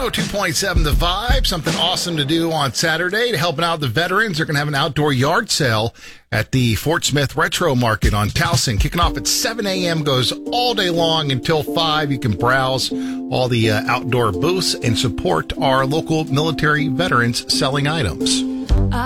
102.7 The Vibe. Something awesome to do on Saturday to helping out the veterans. They're going to have an outdoor yard sale at the Fort Smith Retro Market on Towson. Kicking off at 7 a.m. goes all day long until 5. You can browse all the outdoor booths and support our local military veterans selling items.